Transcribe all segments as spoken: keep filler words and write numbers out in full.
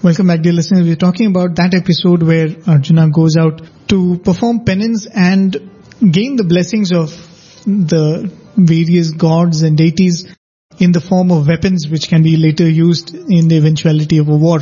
Welcome back, dear listeners. We're talking about that episode where Arjuna goes out to perform penance and gain the blessings of the various gods and deities in the form of weapons which can be later used in the eventuality of a war.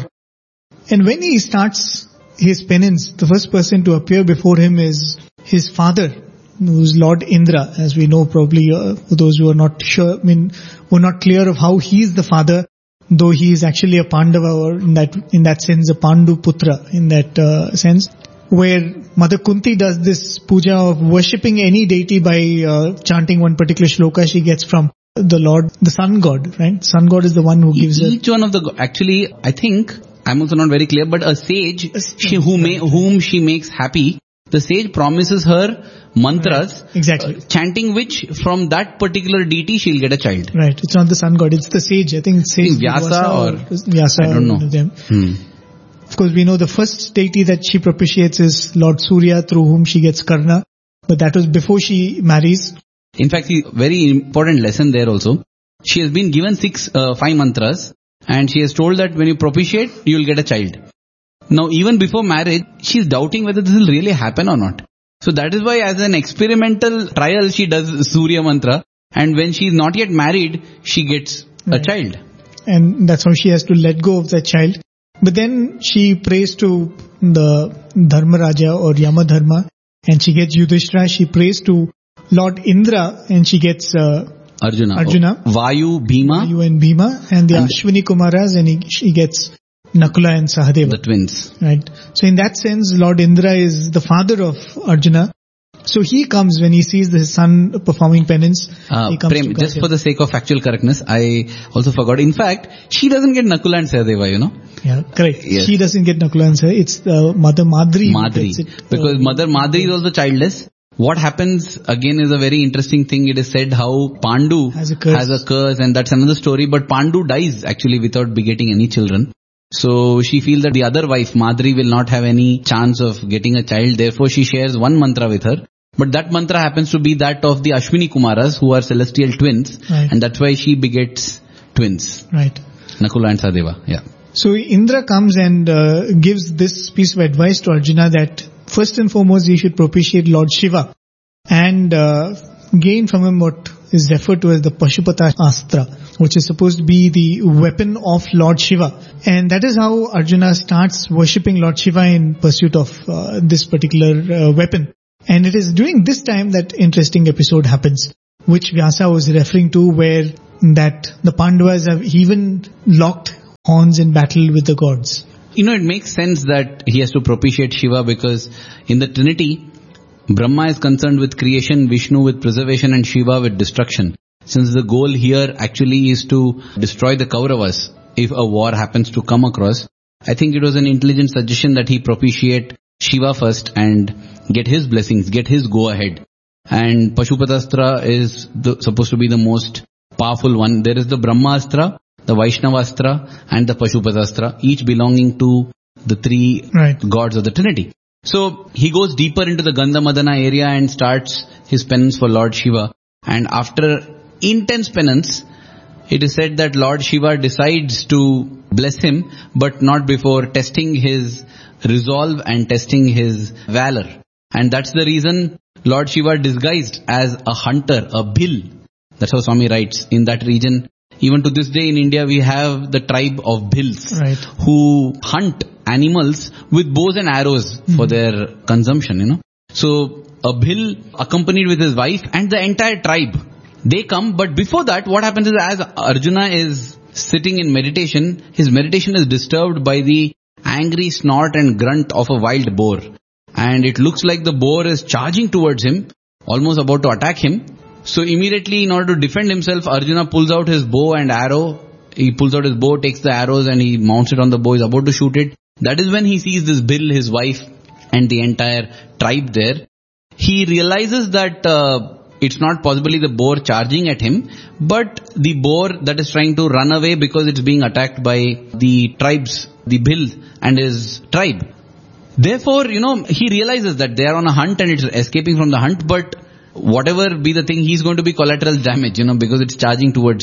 And when he starts his penance, the first person to appear before him is his father, who's Lord Indra, as we know probably, uh, for those who are not sure, I mean, who are not clear of how he is the father, though he is actually a Pandava, or in that in that sense a Pandu Putra, in that uh, sense, where Mother Kunti does this puja of worshipping any deity by uh, chanting one particular shloka she gets from the Lord, the Sun God, right? Sun God is the one who gives each her. one of the, actually, I think, I'm also not very clear, but a sage, she, who may, whom she makes happy, the sage promises her mantras, right. Exactly. Uh, chanting which from that particular deity she'll get a child. Right. It's not the sun god, it's the sage. I think it's sage Vyasa or, or Vyasa. I don't know. Them. Hmm. Of course, we know the first deity that she propitiates is Lord Surya, through whom she gets Karna. But that was before she marries. In fact, a very important lesson there also. She has been given six, uh, five mantras, and she has told that when you propitiate, you will get a child. Now, even before marriage, she is doubting whether this will really happen or not. So that is why as an experimental trial, she does Surya mantra, and when she is not yet married, she gets right. a child. And that's how she has to let go of that child. But then she prays to the Dharma Raja or Yama Dharma, and she gets Yudhishthira. She prays to Lord Indra, and she gets uh, Arjuna. Arjuna. Oh. Vayu, Bhima. Vayu and Bhima, and the and Ashwini Kumaras, and he, she gets Nakula and Sahadeva. The twins. Right. So in that sense, Lord Indra is the father of Arjuna. So he comes when he sees his son performing penance. Uh, he comes Prem, just for the sake of factual correctness, I also forgot. In fact, she doesn't get Nakula and Sahadeva, you know. Yeah, correct. Yes. She doesn't get Nakula and Sahadeva. It's the Mother Madri. Madri. It, because uh, Mother Madri is also childless. What happens again is a very interesting thing. It is said how Pandu has a curse, has a curse and that's another story. But Pandu dies actually without begetting any children. So she feels that the other wife, Madri, will not have any chance of getting a child. Therefore she shares one mantra with her. But that mantra happens to be that of the Ashwini Kumaras, who are celestial twins. Right. And that's why she begets twins. Right. Nakula and Sahadeva. Yeah. So Indra comes and uh, gives this piece of advice to Arjuna that first and foremost he should propitiate Lord Shiva and uh, gain from him what is referred to as the Pashupata Astra, which is supposed to be the weapon of Lord Shiva. And that is how Arjuna starts worshipping Lord Shiva in pursuit of uh, this particular uh, weapon. And it is during this time that interesting episode happens, which Vyasa was referring to, where that the Pandavas have even locked horns in battle with the gods. You know, it makes sense that he has to propitiate Shiva because in the Trinity, Brahma is concerned with creation, Vishnu with preservation and Shiva with destruction. Since the goal here actually is to destroy the Kauravas if a war happens to come across, I think it was an intelligent suggestion that he propitiate Shiva first and get his blessings, get his go ahead. And Pashupatastra is the, supposed to be the most powerful one. There is the Brahmastra, the Vaishnavastra and the Pashupatastra, each belonging to the three right. gods of the Trinity. So he goes deeper into the Gandhamadana area and starts his penance for Lord Shiva. And after intense penance, it is said that Lord Shiva decides to bless him, but not before testing his resolve and testing his valor. And that's the reason Lord Shiva disguised as a hunter, a bhil. That's how Swami writes. In that region, even to this day in India, we have the tribe of bhils right. who hunt animals with bows and arrows mm-hmm. for their consumption, you know. So a bhil accompanied with his wife and the entire tribe, they come. But before that, what happens is as Arjuna is sitting in meditation, his meditation is disturbed by the angry snort and grunt of a wild boar. And it looks like the boar is charging towards him, almost about to attack him. So immediately, in order to defend himself, Arjuna pulls out his bow and arrow. He pulls out his bow, takes the arrows and he mounts it on the bow. He's about to shoot it. That is when he sees this Bhil, his wife and the entire tribe there. He realizes that uh, it's not possibly the boar charging at him, but the boar that is trying to run away because it's being attacked by the tribes, the Bhil and his tribe. Therefore, you know, he realizes that they are on a hunt and it's escaping from the hunt, but whatever be the thing, he's going to be collateral damage, you know, because it's charging towards him.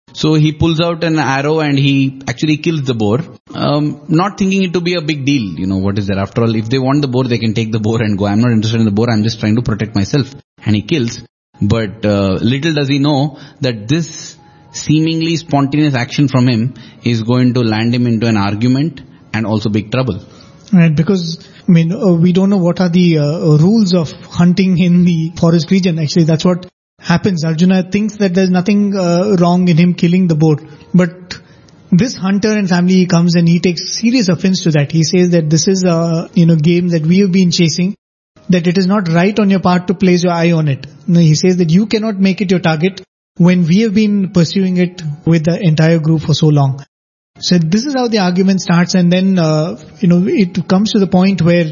So he pulls out an arrow and he actually kills the boar, um, not thinking it to be a big deal. You know, what is there? After all, if they want the boar, they can take the boar and go. I'm not interested in the boar. I'm just trying to protect myself. And he kills. But uh, little does he know that this seemingly spontaneous action from him is going to land him into an argument and also big trouble. Right, because I mean, uh, we don't know what are the uh, rules of hunting in the forest region. Actually, that's what happens. Arjuna thinks that there's nothing uh, wrong in him killing the boar. But this hunter and family, he comes and he takes serious offense to that. He says that this is a you know game that we have been chasing, that it is not right on your part to place your eye on it. No, he says that you cannot make it your target when we have been pursuing it with the entire group for so long. So this is how the argument starts, and then uh, you know it comes to the point where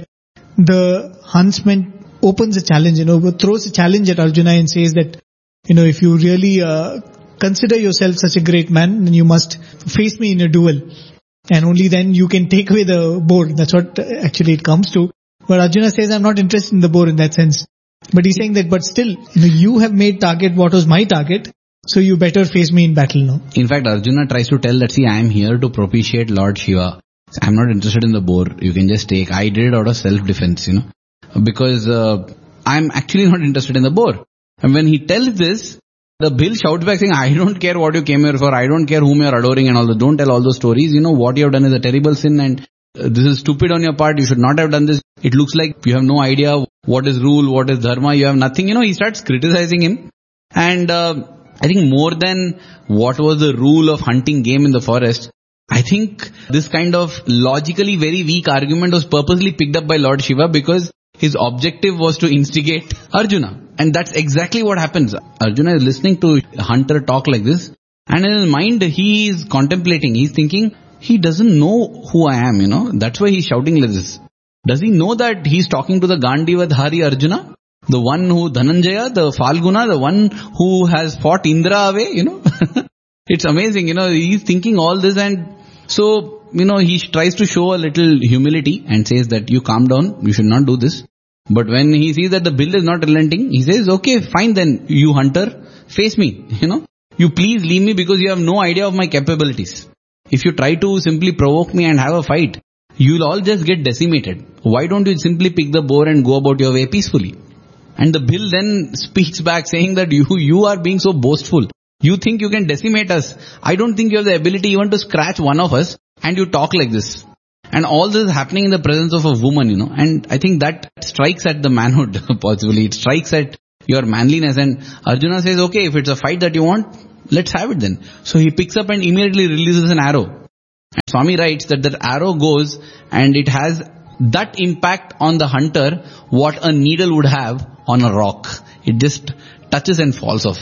the huntsman opens a challenge, you know, throws a challenge at Arjuna and says that, you know, if you really uh, consider yourself such a great man, then you must face me in a duel. And only then you can take away the boar. That's what actually it comes to. But Arjuna says, I'm not interested in the boar in that sense. But he's saying that, but still, you know, you have made target what was my target, so you better face me in battle now. In fact, Arjuna tries to tell that, see, I am here to propitiate Lord Shiva. I'm not interested in the boar. You can just take. I did it out of self-defense, you know. Because uh, I'm actually not interested in the boar. And when he tells this, the Bhil shouts back saying, I don't care what you came here for, I don't care whom you're adoring and all that. Don't tell all those stories. You know, what you have done is a terrible sin and uh, this is stupid on your part. You should not have done this. It looks like you have no idea what is rule, what is dharma. You have nothing. You know, he starts criticizing him. And uh, I think more than what was the rule of hunting game in the forest, I think this kind of logically very weak argument was purposely picked up by Lord Shiva because his objective was to instigate Arjuna. And that's exactly what happens. Arjuna is listening to a hunter talk like this, and in his mind he is contemplating, he's thinking, he doesn't know who I am, you know. That's why he's shouting like this. Does he know that he's talking to the Gandivadhari Arjuna? The one who Dhananjaya, the Falguna, the one who has fought Indra away, you know. It's amazing, you know, he's thinking all this, and so, you know, he tries to show a little humility and says that you calm down, you should not do this. But when he sees that the Bhil is not relenting, he says, okay, fine then, you hunter, face me, you know. You please leave me because you have no idea of my capabilities. If you try to simply provoke me and have a fight, you'll all just get decimated. Why don't you simply pick the boar and go about your way peacefully? And the Bhil then speaks back saying that you, you are being so boastful. You think you can decimate us. I don't think you have the ability even to scratch one of us, and you talk like this. And all this is happening in the presence of a woman, you know. And I think that strikes at the manhood, possibly. It strikes at your manliness. And Arjuna says, okay, if it's a fight that you want, let's have it then. So he picks up and immediately releases an arrow. And Swami writes that that arrow goes and it has that impact on the hunter what a needle would have on a rock. It just touches and falls off.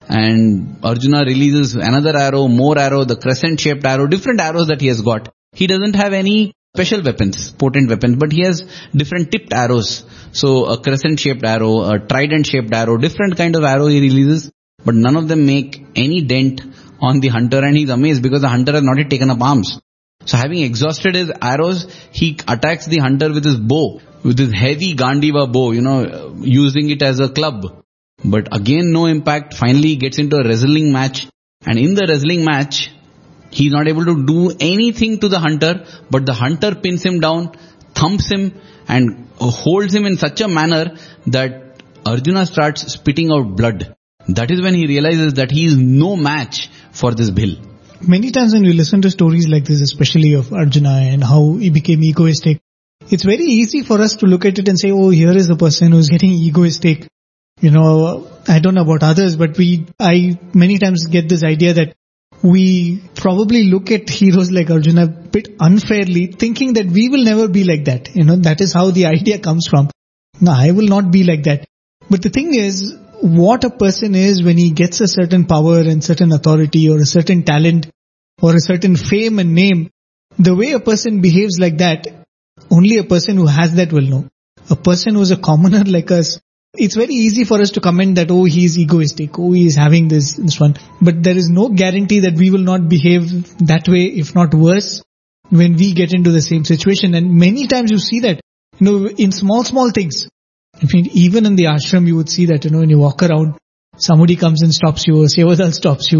And Arjuna releases another arrow, more arrow, the crescent shaped arrow, different arrows that he has got. He doesn't have any special weapons, potent weapons, but he has different tipped arrows. So a crescent shaped arrow, a trident shaped arrow, different kind of arrow he releases, but none of them make any dent on the hunter, and he's amazed because the hunter has not yet taken up arms. So having exhausted his arrows, he attacks the hunter with his bow, with his heavy Gandiva bow, you know, using it as a club. But again, no impact. Finally, he gets into a wrestling match. And in the wrestling match, he's not able to do anything to the hunter. But the hunter pins him down, thumps him, and holds him in such a manner that Arjuna starts spitting out blood. That is when he realizes that he is no match for this Bhil. Many times when we listen to stories like this, especially of Arjuna and how he became egoistic, it's very easy for us to look at it and say, oh, here is a person who's getting egoistic. You know, I don't know about others, but we, I many times get this idea that we probably look at heroes like Arjuna a bit unfairly, thinking that we will never be like that. You know, that is how the idea comes from. No, I will not be like that. But the thing is, what a person is when he gets a certain power and certain authority or a certain talent or a certain fame and name, the way a person behaves like that, only a person who has that will know. A person who is a commoner like us, it's very easy for us to comment that, oh, he is egoistic, oh, he is having this, this one. But there is no guarantee that we will not behave that way, if not worse, when we get into the same situation. And many times you see that, you know, in small, small things. I mean, even in the ashram, you would see that, you know, when you walk around, somebody comes and stops you, or Sevadal stops you.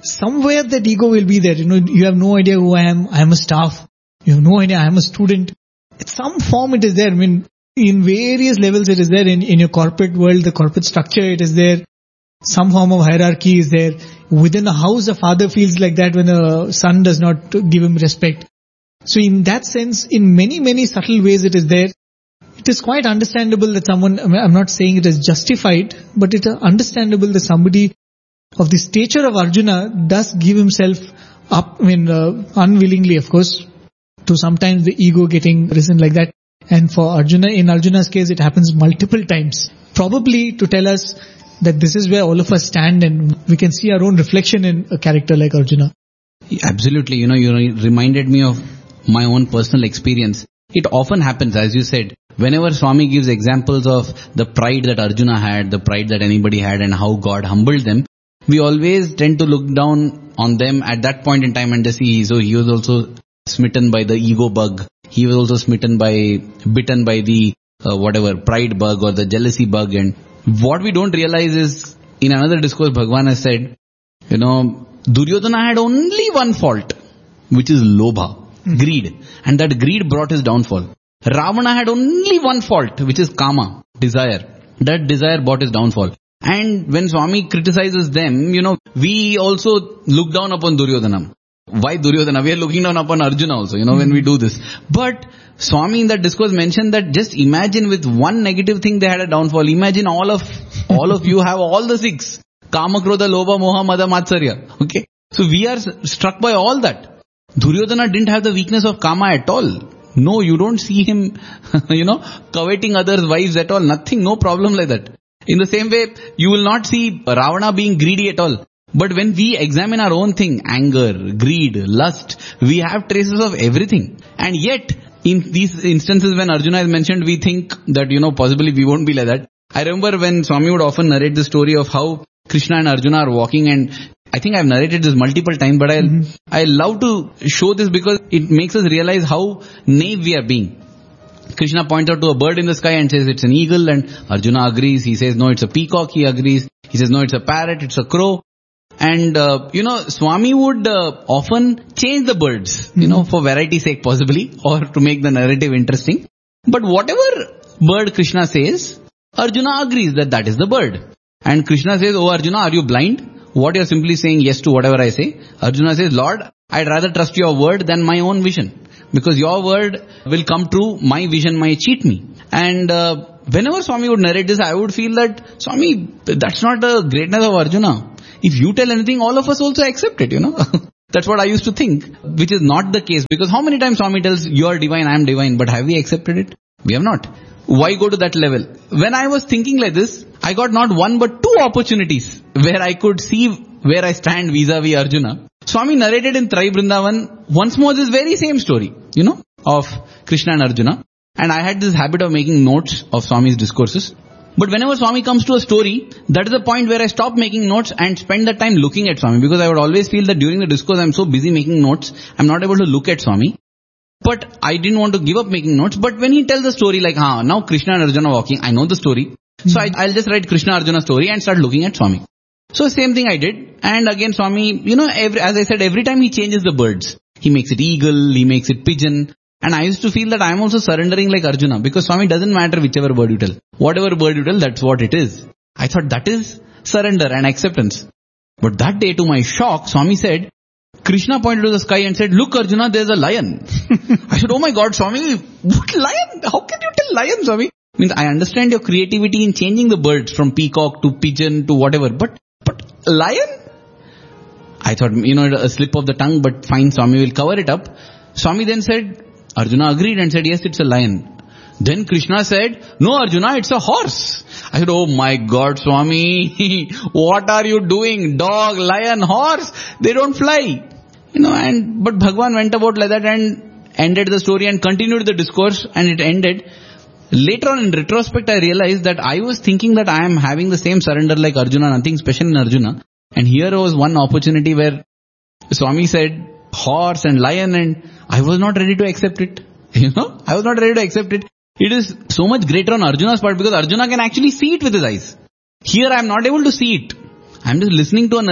somewhere that ego will be there. You know, you have no idea who I am. I am a staff. You have no idea I am a student. In some form it is there. I mean, in various levels it is there. In, in your corporate world, the corporate structure, it is there. Some form of hierarchy is there. Within a house, a father feels like that when a son does not give him respect. So in that sense, in many, many subtle ways it is there. It is quite understandable that someone, I mean, I'm not saying it is justified, but it is understandable that somebody of the stature of Arjuna does give himself up, I mean, uh, unwillingly, of course, to sometimes the ego getting risen like that. And for Arjuna, in Arjuna's case, it happens multiple times. Probably to tell us that this is where all of us stand and we can see our own reflection in a character like Arjuna. Absolutely. You know, you reminded me of my own personal experience. It often happens, as you said, whenever Swami gives examples of the pride that Arjuna had, the pride that anybody had and how God humbled them, we always tend to look down on them at that point in time and just see, so he was also smitten by the ego bug. He was also smitten by, bitten by the uh, whatever, pride bug or the jealousy bug. And what we don't realize is, in another discourse, Bhagavan has said, you know, Duryodhana had only one fault, which is lobha. Greed. And that greed brought his downfall. Ravana had only one fault, which is kama, desire. That desire brought his downfall. And when Swami criticizes them, you know, we also look down upon Duryodhana. Why Duryodhana? We are looking down upon Arjuna also, you know, when we do this. But Swami in that discourse mentioned that just imagine with one negative thing they had a downfall. Imagine all of, all of you have all the six. Kama, Krodha, Lobha, Moha, Mada, Matsarya. Okay. So we are struck by all that. Duryodhana didn't have the weakness of Kama at all. No, you don't see him, you know, coveting others' wives at all. Nothing, no problem like that. In the same way, you will not see Ravana being greedy at all. But when we examine our own thing, anger, greed, lust, we have traces of everything. And yet, in these instances when Arjuna is mentioned, we think that, you know, possibly we won't be like that. I remember when Swami would often narrate the story of how Krishna and Arjuna are walking, and I think I've narrated this multiple times, but I mm-hmm. I love to show this because it makes us realize how naive we are being. Krishna points out to a bird in the sky and says it's an eagle, and Arjuna agrees. He says no, it's a peacock. He agrees. He says no, it's a parrot, it's a crow. And, uh, you know, Swami would uh, often change the birds, mm-hmm. you know, for variety's sake possibly, or to make the narrative interesting. But whatever bird Krishna says, Arjuna agrees that that is the bird. And Krishna says, oh Arjuna, are you blind? What you're simply saying yes to whatever I say. Arjuna says, Lord, I'd rather trust your word than my own vision. Because your word will come true, my vision might cheat me. And uh, whenever Swami would narrate this, I would feel that, Swami, that's not the greatness of Arjuna. If you tell anything, all of us also accept it, you know. That's what I used to think, which is not the case. Because how many times Swami tells, you are divine, I am divine, but have we accepted it? We have not. Why go to that level? When I was thinking like this, I got not one but two opportunities where I could see where I stand vis-a-vis Arjuna. Swami narrated in Trai Vrindavan once more this very same story, you know, of Krishna and Arjuna. And I had this habit of making notes of Swami's discourses. But whenever Swami comes to a story, that is the point where I stop making notes and spend the time looking at Swami. Because I would always feel that during the discourse I'm so busy making notes, I'm not able to look at Swami. But I didn't want to give up making notes. But when he tells the story like, ha, now Krishna and Arjuna walking, I know the story. Mm-hmm. So I, I'll just write Krishna Arjuna story and start looking at Swami. So same thing I did. And again Swami, you know, every, as I said, every time he changes the birds. He makes it eagle, he makes it pigeon. And I used to feel that I am also surrendering like Arjuna. Because Swami doesn't matter whichever bird you tell. Whatever bird you tell, that's what it is. I thought that is surrender and acceptance. But that day to my shock, Swami said, Krishna pointed to the sky and said, look Arjuna, there's a lion. I said, oh my God, Swami, what lion? How can you tell lion, Swami? Means I understand your creativity in changing the birds from peacock to pigeon to whatever. But, but lion? I thought, you know, a slip of the tongue, but fine, Swami will cover it up. Swami then said, Arjuna agreed and said, yes, it's a lion. Then Krishna said, no Arjuna, it's a horse. I said, oh my God, Swami, what are you doing? Dog, lion, horse, they don't fly. You know, and, but Bhagavan went about like that and ended the story and continued the discourse and it ended. Later on in retrospect, I realized that I was thinking that I am having the same surrender like Arjuna, nothing special in Arjuna. And here was one opportunity where Swami said horse and lion and I was not ready to accept it. You know, I was not ready to accept it. It is so much greater on Arjuna's part because Arjuna can actually see it with his eyes. Here I am not able to see it. I am just listening to a narrative.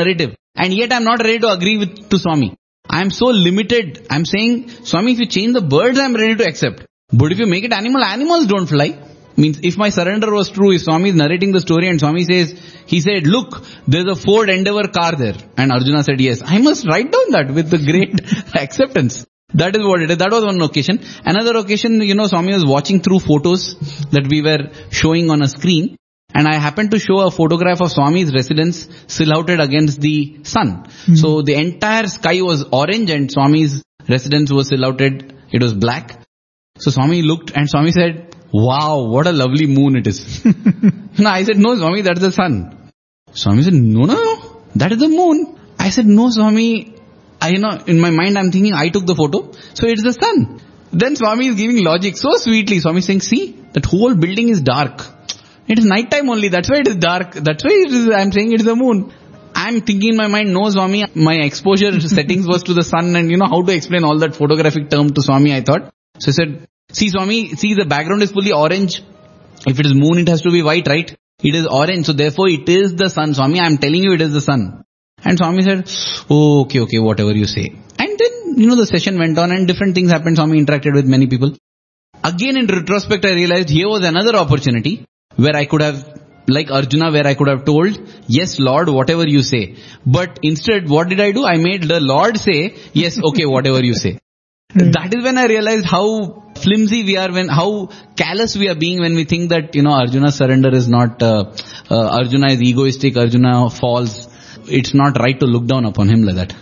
And yet I'm not ready to agree with to Swami. I'm so limited. I'm saying, Swami, if you change the birds, I'm ready to accept. But if you make it animal, animals don't fly. Means if my surrender was true, if Swami is narrating the story and Swami says, he said, look, there's a Ford Endeavour car there. And Arjuna said, yes. I must write down that with the great acceptance. That is what it is. That was one occasion. Another occasion, you know, Swami was watching through photos that we were showing on a screen. And I happened to show a photograph of Swami's residence silhouetted against the sun. Mm-hmm. So the entire sky was orange and Swami's residence was silhouetted. It was black. So Swami looked and Swami said, wow, what a lovely moon it is. No, I said, no, Swami, that's the sun. Swami said, no, no, no, that is the moon. I said, no, Swami, I, you know, in my mind I'm thinking I took the photo, so it's the sun. Then Swami is giving logic so sweetly. Swami is saying, see, that whole building is dark. It is night time only, that's why it is dark. That's why it is, I'm saying it is the moon. I'm thinking in my mind, no Swami, my exposure settings was to the sun and you know how to explain all that photographic term to Swami, I thought. So I said, see Swami, see the background is fully orange. If it is moon, it has to be white, right? It is orange, so therefore it is the sun. Swami, I'm telling you it is the sun. And Swami said, oh, okay, okay, whatever you say. And then, you know, the session went on and different things happened. Swami interacted with many people. Again, in retrospect, I realized here was another opportunity where I could have, like Arjuna, where I could have told, yes, Lord, whatever you say. But instead, what did I do? I made the Lord say, yes, okay, whatever you say. That is when I realized how flimsy we are, when how callous we are being when we think that, you know, Arjuna's surrender is not, uh, uh, Arjuna is egoistic, Arjuna falls. It's not right to look down upon him like that.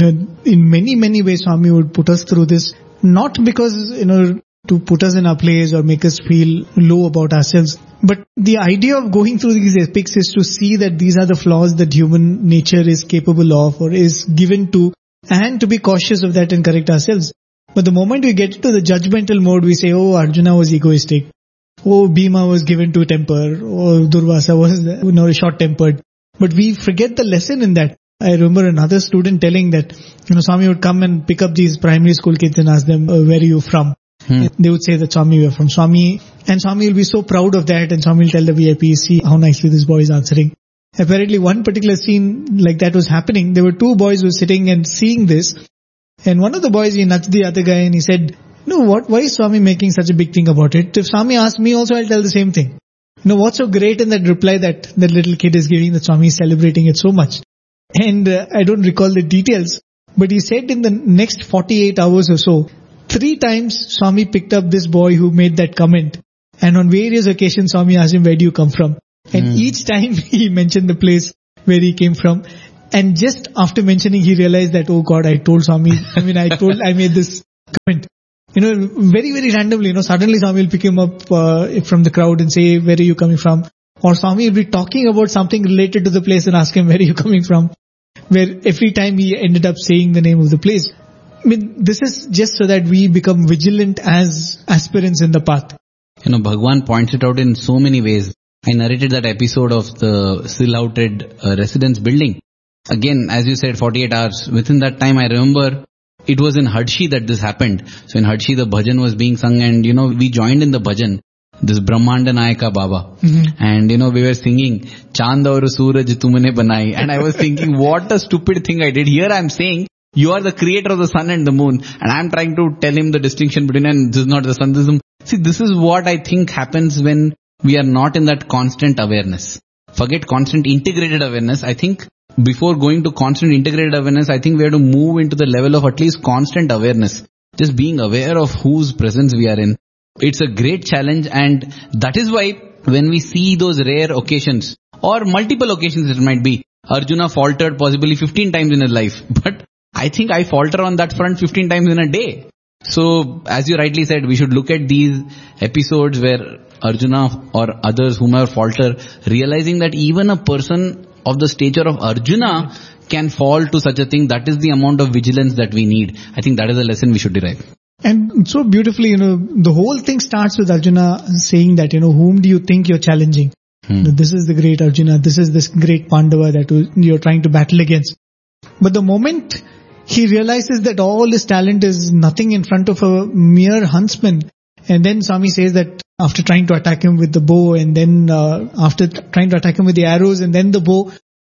In many, many ways, Swami would put us through this, not because, you know, to put us in our place or make us feel low about ourselves. But the idea of going through these epics is to see that these are the flaws that human nature is capable of or is given to, and to be cautious of that and correct ourselves. But the moment we get into the judgmental mode, we say, oh, Arjuna was egoistic. Oh, Bhima was given to temper. Oh, Durvasa was, you know, short-tempered. But we forget the lesson in that. I remember another student telling that, you know, Swami would come and pick up these primary school kids and ask them, oh, where are you from? Hmm. They would say that Swami, we are from Swami. And Swami will be so proud of that. And Swami will tell the V I Ps, see how nicely this boy is answering. Apparently one particular scene like that was happening. There were two boys who were sitting and seeing this. And one of the boys, he nudged the other guy and he said, no, what, why is Swami making such a big thing about it? If Swami asks me also, I'll tell the same thing. You know, what's so great in that reply that that little kid is giving, that Swami is celebrating it so much. And uh, I don't recall the details, but he said in the next forty-eight hours or so, three times Swami picked up this boy who made that comment. And on various occasions, Swami asked him, where do you come from? And mm. each time he mentioned the place where he came from. And just after mentioning, he realized that, oh God, I told Swami, I mean, I told, I made this comment. You know, very, very randomly, you know, suddenly Swami will pick him up uh, from the crowd and say, where are you coming from? Or Swami will be talking about something related to the place and ask him, where are you coming from? Where every time he ended up saying the name of the place. I mean, this is just so that we become vigilant as aspirants in the path. You know, Bhagwan points it out in so many ways. I narrated that episode of the silhouetted uh, residence building. Again, as you said, forty-eight hours. Within that time, I remember it was in Hadshi that this happened. So in Hadshi, the bhajan was being sung and, you know, we joined in the bhajan. This Brahmanda Nayaka Baba. Mm-hmm. And, you know, we were singing, Chand aur Suraj tumne banai. And I was thinking, what a stupid thing I did. Here I'm saying, you are the creator of the sun and the moon. And I'm trying to tell him the distinction between, and this is not the sun, this is... See, this is what I think happens when we are not in that constant awareness. Forget constant integrated awareness. I think before going to constant integrated awareness, I think we have to move into the level of at least constant awareness. Just being aware of whose presence we are in. It's a great challenge, and that is why when we see those rare occasions, or multiple occasions it might be, Arjuna faltered possibly fifteen times in his life. But I think I falter on that front fifteen times in a day. So, as you rightly said, we should look at these episodes where Arjuna or others whomever falter, realizing that even a person of the stature of Arjuna can fall to such a thing. That is the amount of vigilance that we need. I think that is a lesson we should derive. And so beautifully, you know, the whole thing starts with Arjuna saying that, you know, whom do you think you're challenging? Hmm. This is the great Arjuna, this is this great Pandava that you're trying to battle against. But the moment he realizes that all his talent is nothing in front of a mere huntsman, and then Swami says that after trying to attack him with the bow, and then uh, after trying to attack him with the arrows and then the bow,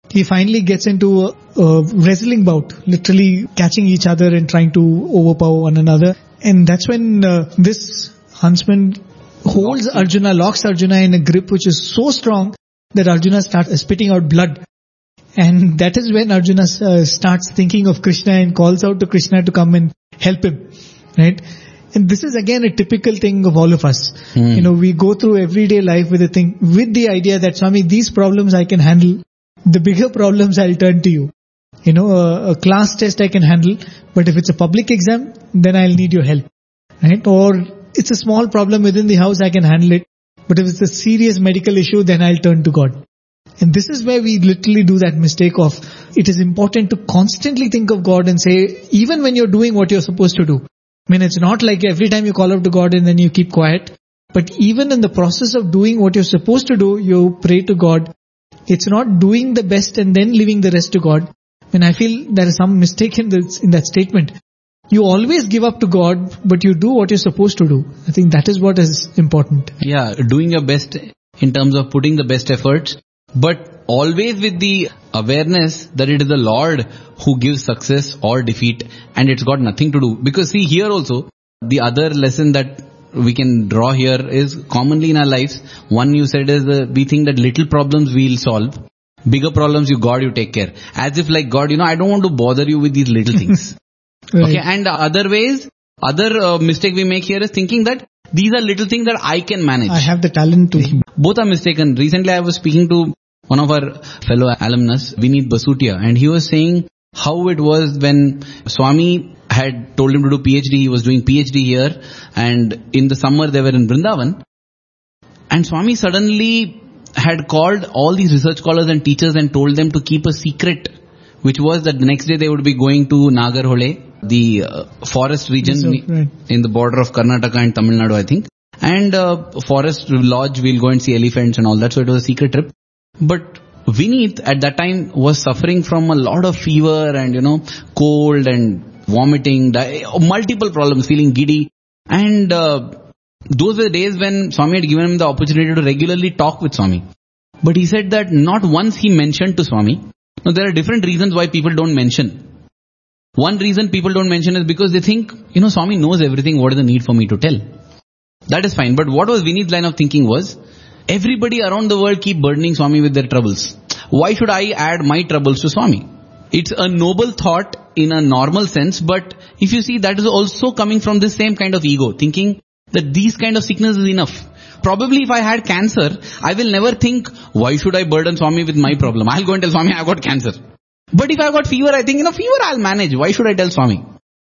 he finally gets into a, a wrestling bout, literally catching each other and trying to overpower one another. And that's when uh, this huntsman holds Arjuna, locks Arjuna in a grip which is so strong that Arjuna starts spitting out blood. And that is when Arjuna uh, starts thinking of Krishna and calls out to Krishna to come and help him. Right? And this is again a typical thing of all of us. Hmm. You know, we go through everyday life with a thing, with the idea that, Swami, these problems I can handle. The bigger problems I'll turn to you. You know, a, a class test I can handle, but if it's a public exam, then I'll need your help. Right? Or it's a small problem within the house, I can handle it. But if it's a serious medical issue, then I'll turn to God. And this is where we literally do that mistake of, it is important to constantly think of God and say, even when you're doing what you're supposed to do. I mean, it's not like every time you call out to God and then you keep quiet. But even in the process of doing what you're supposed to do, you pray to God. It's not doing the best and then leaving the rest to God. And I feel there is some mistake in, this, in that statement. You always give up to God, but you do what you're supposed to do. I think that is what is important. Yeah, doing your best in terms of putting the best efforts, but always with the awareness that it is the Lord who gives success or defeat, and it's got nothing to do. Because see, here also, the other lesson that we can draw here is commonly in our lives. One you said is uh, we think that little problems we'll solve. Bigger problems, you God, you take care. As if like God, you know, I don't want to bother you with these little things. Right. Okay, and other ways, other uh, mistake we make here is thinking that these are little things that I can manage. I have the talent to. Both are mistaken. Recently I was speaking to one of our fellow alumnus, Vineet Basutia, and he was saying how it was when Swami had told him to do PhD. He was doing PhD here, and in the summer they were in Vrindavan, and Swami suddenly had called all these research scholars and teachers and told them to keep a secret, which was that the next day they would be going to Nagarhole, the uh, forest region so, right. in the border of Karnataka and Tamil Nadu, I think. And uh, forest lodge, we'll go and see elephants and all that. So it was a secret trip. But Vineet at that time was suffering from a lot of fever and, you know, cold and vomiting, di- multiple problems, feeling giddy. And uh, those were the days when Swami had given him the opportunity to regularly talk with Swami. But he said that not once he mentioned to Swami. Now there are different reasons why people don't mention. One reason people don't mention is because they think, you know, Swami knows everything, what is the need for me to tell? That is fine. But what was Vineet's line of thinking was, everybody around the world keep burdening Swami with their troubles. Why should I add my troubles to Swami? It's a noble thought in a normal sense, but if you see, that is also coming from this same kind of ego, thinking that these kind of sickness is enough. Probably if I had cancer, I will never think, why should I burden Swami with my problem? I'll go and tell Swami I got cancer. But if I got fever, I think, you know, fever I'll manage. Why should I tell Swami?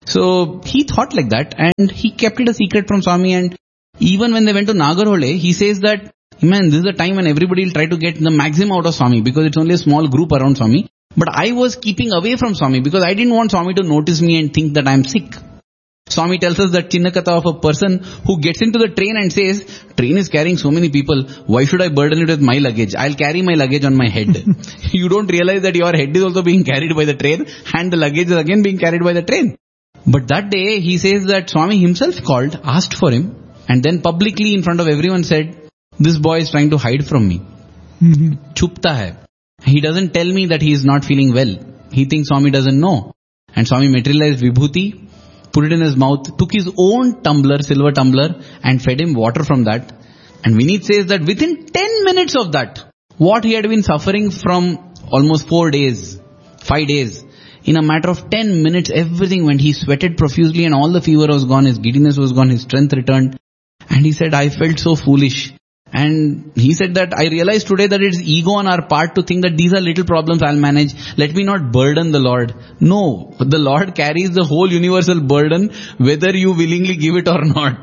So he thought like that, and he kept it a secret from Swami. And even when they went to Nagarhole, he says that, man, this is a time when everybody will try to get the maximum out of Swami because it's only a small group around Swami. But I was keeping away from Swami because I didn't want Swami to notice me and think that I'm sick. Swami tells us that Chinnakatha of a person who gets into the train and says, train is carrying so many people, why should I burden it with my luggage? I'll carry my luggage on my head. You don't realize that your head is also being carried by the train and the luggage is again being carried by the train. But that day he says that Swami himself called, asked for him, and then publicly in front of everyone said, this boy is trying to hide from me. Mm-hmm. Chupta hai. He doesn't tell me that he is not feeling well. He thinks Swami doesn't know. And Swami materialized Vibhuti, put it in his mouth, took his own tumbler, silver tumbler, and fed him water from that. And Vineet says that within ten minutes of that, what he had been suffering from almost four days, five days, in a matter of ten minutes, everything went. He sweated profusely and all the fever was gone, his giddiness was gone, his strength returned. And he said, I felt so foolish. And he said that I realized today that it's ego on our part to think that these are little problems I'll manage. Let me not burden the Lord. No, the Lord carries the whole universal burden whether you willingly give it or not.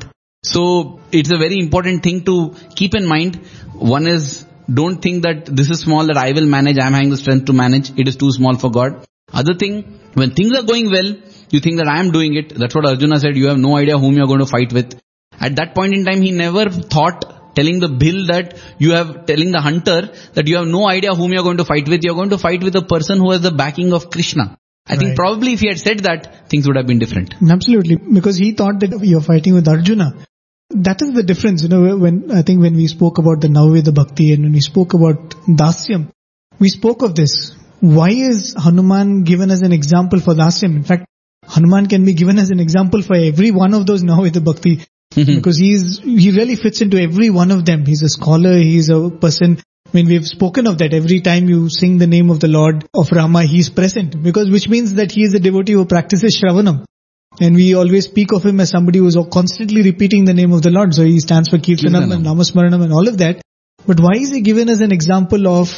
So it's a very important thing to keep in mind. One is, don't think that this is small, that I will manage, I am having the strength to manage. It is too small for God. Other thing, when things are going well, you think that I am doing it. That's what Arjuna said. You have no idea whom you are going to fight with. At that point in time, he never thought, telling the bill that you have, telling the hunter that you have no idea whom you are going to fight with. You are going to fight with a person who has the backing of Krishna. I right. think probably if he had said that, things would have been different. Absolutely, because he thought that you're fighting with Arjuna. That is the difference, you know, when, I think when we spoke about the Navaveda Bhakti and when we spoke about Dasyam, we spoke of this. why is Hanuman given as an example for Dasyam? In fact, Hanuman can be given as an example for every one of those Navavidha Bhakti. Because he's, he really fits into every one of them. He's a scholar, he's a person. I mean, we've spoken of that. Every time you sing the name of the Lord of Rama, he's present. Because, which means that he is a devotee who practices Shravanam. And we always speak of him as somebody who's constantly repeating the name of the Lord. So he stands for Kirtanam and Namasmaranam and all of that. But why is he given as an example of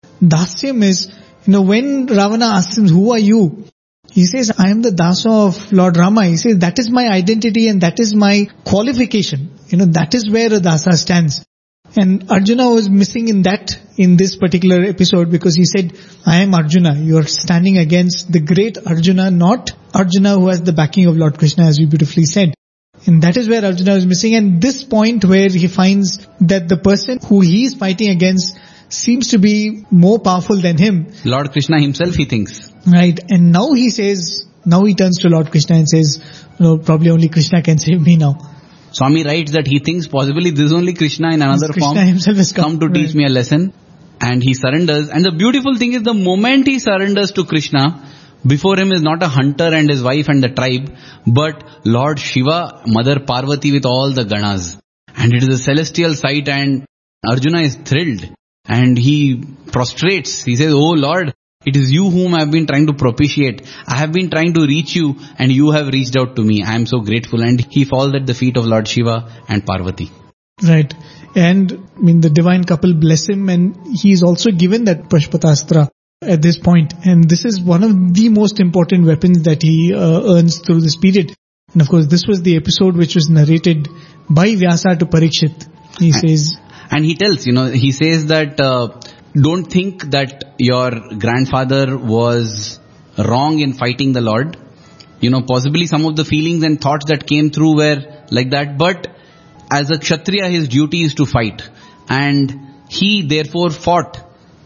Dasyam is, you know, when Ravana asks him, who are you? He says, I am the Dasa of Lord Rama. He says, that is my identity and that is my qualification. You know, that is where a Dasa stands. And Arjuna was missing in that, in this particular episode, because he said, I am Arjuna. You are standing against the great Arjuna, not Arjuna who has the backing of Lord Krishna, as you beautifully said. And that is where Arjuna was missing. And this point where he finds that the person who he is fighting against seems to be more powerful than him. Lord Krishna himself, he thinks. Right. And now he says, now he turns to Lord Krishna and says, no, probably only Krishna can save me now. Swami writes that he thinks possibly this is only Krishna in another Krishna form himself has come, come to teach right. me a lesson. And he surrenders. And the beautiful thing is the moment he surrenders to Krishna, before him is not a hunter and his wife and the tribe, but Lord Shiva, Mother Parvati with all the Ganas. And it is a celestial sight and Arjuna is thrilled. And he prostrates. He says, oh Lord, it is you whom I have been trying to propitiate. I have been trying to reach you and you have reached out to me. I am so grateful. And he falls at the feet of Lord Shiva and Parvati. Right. And I mean, the divine couple bless him and he is also given that Prashpatastra at this point. And this is one of the most important weapons that he uh, earns through this period. And of course, this was the episode which was narrated by Vyasa to Parikshit. He says... And he tells, you know, he says that uh, don't think that your grandfather was wrong in fighting the Lord. You know, possibly some of the feelings and thoughts that came through were like that. But as a Kshatriya, his duty is to fight. And he therefore fought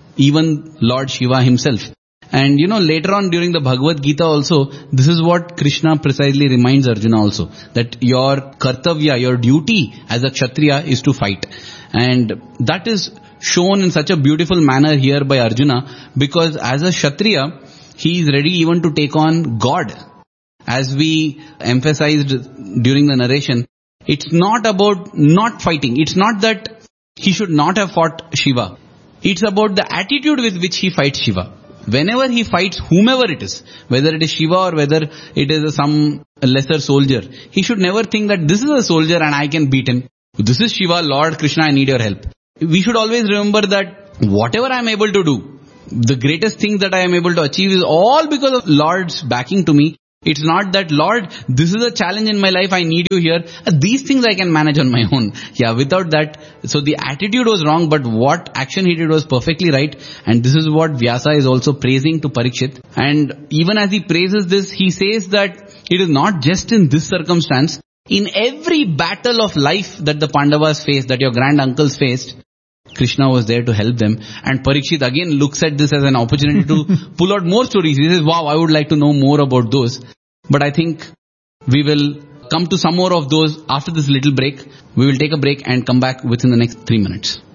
even Lord Shiva himself. And you know, later on during the Bhagavad Gita also, this is what Krishna precisely reminds Arjuna also. That your kartavya, your duty as a Kshatriya is to fight. And that is shown in such a beautiful manner here by Arjuna, because as a Kshatriya, he is ready even to take on God. As we emphasized during the narration, it's not about not fighting. It's not that he should not have fought Shiva. It's about the attitude with which he fights Shiva. Whenever he fights whomever it is, whether it is Shiva or whether it is a, some lesser soldier, he should never think that this is a soldier and I can beat him. This is Shiva, Lord Krishna, I need your help. We should always remember that whatever I am able to do, the greatest things that I am able to achieve is all because of Lord's backing to me. It's not that, Lord, this is a challenge in my life, I need you here. These things I can manage on my own. Yeah, without that. So the attitude was wrong, but what action he did was perfectly right. And this is what Vyasa is also praising to Parikshit. And even as he praises this, he says that it is not just in this circumstance. In every battle of life that the Pandavas faced, that your grand uncles faced, Krishna was there to help them. And Parikshit again looks at this as an opportunity to pull out more stories. He says, wow, I would like to know more about those. But I think we will come to some more of those after this little break. We will take a break and come back within the next three minutes.